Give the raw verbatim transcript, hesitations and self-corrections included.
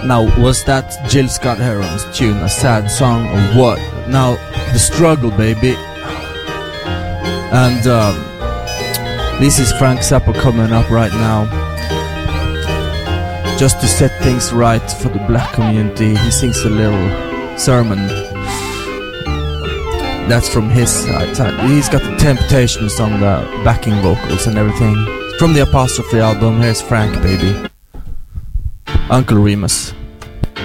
Now, was that Jill Scott Heron's tune a sad song or what? Now, the struggle, baby. And um, this is Frank Zappa coming up right now. Just to set things right for the black community, he sings a little sermon. That's from his side. He's got the Temptations on the backing vocals and everything. From the Apostrophe album, here's Frank, baby. Uncle Remus.